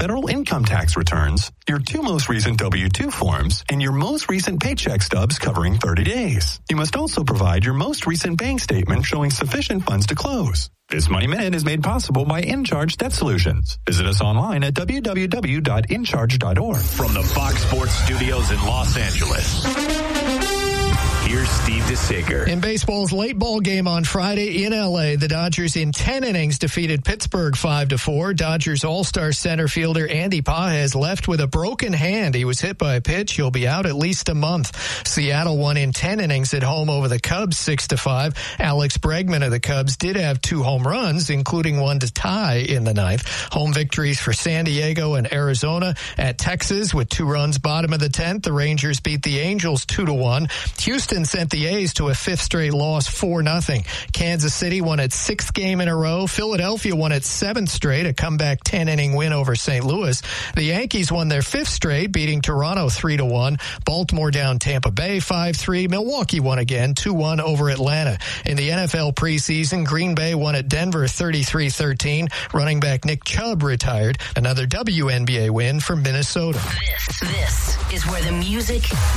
federal income tax returns, your 2 most recent W-2 forms, and your most recent paycheck stubs covering 30 days. You must also provide your most recent bank statement showing sufficient funds to close. This Money Minute is made possible by InCharge Debt Solutions. Visit us online at www.incharge.org. From the Fox Sports Studios in Los Angeles, here's Steve DeSager. In baseball's late ball game on Friday in L.A., the Dodgers in 10 innings defeated Pittsburgh 5-4. Dodgers all-star center fielder Andy Pages left with a broken hand. He was hit by a pitch. He'll be out at least a month. Seattle won in 10 innings at home over the Cubs 6-5. Alex Bregman of the Cubs did have 2 home runs, including one to tie in the 9th. Home victories for San Diego and Arizona. At Texas with 2 runs bottom of the 10th, the Rangers beat the Angels 2-1. Houston sent the A's to a 5th straight loss 4-0. Kansas City won its 6th game in a row. Philadelphia won its 7th straight, a comeback 10-inning win over St. Louis. The Yankees won their 5th straight, beating Toronto 3-1. Baltimore down Tampa Bay 5-3. Milwaukee won again 2-1 over Atlanta. In the NFL preseason, Green Bay won at Denver 33-13. Running back Nick Chubb retired. Another WNBA win for Minnesota. This is where the music